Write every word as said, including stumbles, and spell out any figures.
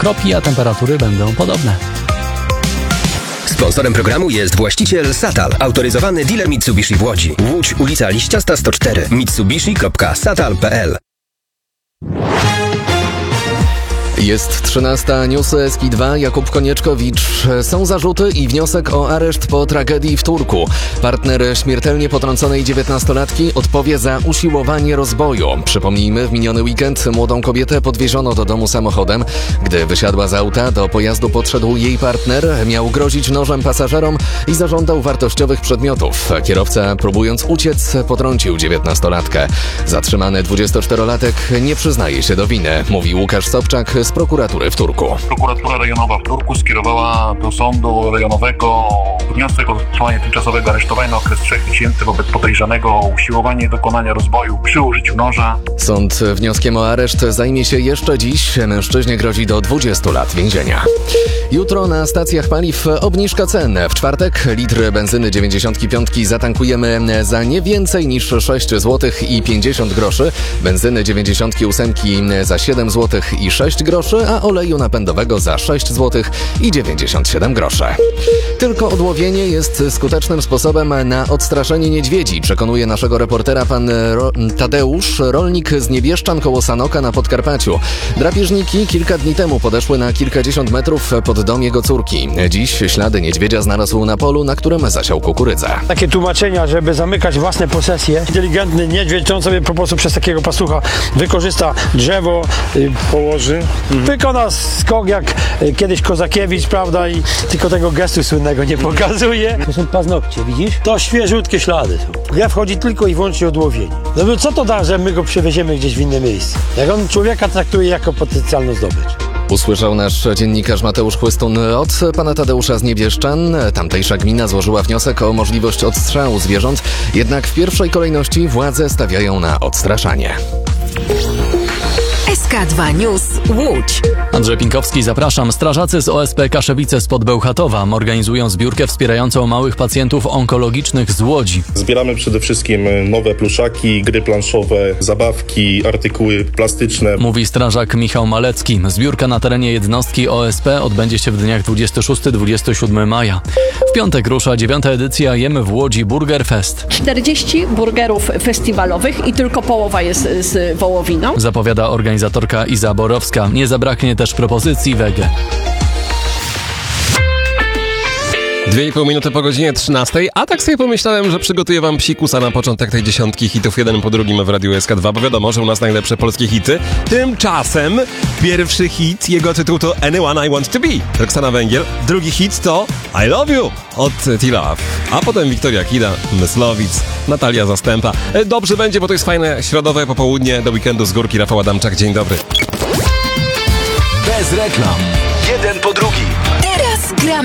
kropli, a temperatury będą podobne. Sponsorem programu jest właściciel Satal, autoryzowany dealer Mitsubishi w Łodzi. Łódź, ulica Liściasta sto cztery, mitsubishi kropka satal kropka p l. Jest trzynasta, newsy S K I dwa, Jakub Konieczkowicz. Są zarzuty i wniosek o areszt po tragedii w Turku. Partner śmiertelnie potrąconej dziewiętnastolatki odpowie za usiłowanie rozboju. Przypomnijmy, w miniony weekend młodą kobietę podwieziono do domu samochodem. Gdy wysiadła z auta, do pojazdu podszedł jej partner, miał grozić nożem pasażerom i zażądał wartościowych przedmiotów. Kierowca, próbując uciec, potrącił dziewiętnastolatkę. Zatrzymany dwudziestoczterolatek nie przyznaje się do winy, mówi Łukasz Sobczak z prokuratury w Turku. Prokuratura rejonowa w Turku skierowała do sądu rejonowego wniosek o zastosowanie tymczasowego aresztowania na okres trzech miesięcy wobec podejrzanego o usiłowanie dokonania rozboju przy użyciu noża. Sąd wnioskiem o areszt zajmie się jeszcze dziś. Mężczyźnie grozi do dwudziestu lat więzienia. Jutro na stacjach paliw obniżka cen. W czwartek litr benzyny dziewięćdziesiąt pięć zatankujemy za nie więcej niż sześć złotych i pięćdziesiąt groszy, benzyny dziewięćdziesiąt osiem za siedem złotych i sześć groszy, a oleju napędowego za sześć złotych i dziewięćdziesiąt siedem groszy. Tylko odłowienie jest skutecznym sposobem na odstraszenie niedźwiedzi, przekonuje naszego reportera pan Ro- Tadeusz, rolnik z Niebieszczan koło Sanoka na Podkarpaciu. Drapieżniki kilka dni temu podeszły na kilkadziesiąt metrów pod dom jego córki. Dziś ślady niedźwiedzia znalazł na polu, na którym zasiał kukurydzę. Takie tłumaczenia, żeby zamykać własne posesje. Inteligentny niedźwiedź, on sobie po prostu przez takiego pasucha wykorzysta drzewo, y, położy. Mhm. Wykona skok jak y, kiedyś Kozakiewicz, prawda, i tylko tego gestu słynnego nie pokazuje. To są paznokcie, widzisz? To świeżutkie ślady są. Ja wchodzi tylko i wyłącznie odłowienie. No bo co to da, że my go przewieziemy gdzieś w inne miejsce? Jak on człowieka traktuje jako potencjalną zdobycz. Usłyszał nasz dziennikarz Mateusz Chłystun od pana Tadeusza z Niebieszczan. Tamtejsza gmina złożyła wniosek o możliwość odstrzału zwierząt, jednak w pierwszej kolejności władze stawiają na odstraszanie. S K dwa News Łódź. Andrzej Pinkowski, zapraszam. Strażacy z O S P Kaszewice spod Bełchatowa organizują zbiórkę wspierającą małych pacjentów onkologicznych z Łodzi. Zbieramy przede wszystkim nowe pluszaki, gry planszowe, zabawki, artykuły plastyczne. Mówi strażak Michał Malecki. Zbiórka na terenie jednostki O S P odbędzie się w dniach dwudziestego szóstego do dwudziestego siódmego maja. W piątek rusza dziewiąta edycja Jemy w Łodzi Burger Fest. czterdzieści burgerów festiwalowych i tylko połowa jest z wołowiną. Zapowiada organizatorka Iza Borowska. Nie zabraknie też propozycji wege. Dwie i pół minuty po godzinie trzynastej, a tak sobie pomyślałem, że przygotuję wam psikusa na początek tej dziesiątki hitów jeden po drugim w Radiu S K dwa, bo wiadomo, że u nas najlepsze polskie hity. Tymczasem pierwszy hit, jego tytuł to Anyone I Want To Be, Roxana Węgiel. Drugi hit to I Love You od T-Love, a potem Wiktoria Kida, Myslowic, Natalia Zastępa. Dobrze będzie, bo to jest fajne środowe popołudnie do weekendu z górki. Rafał Adamczak, dzień dobry. Bez reklam. Jeden po drugim. Teraz gram.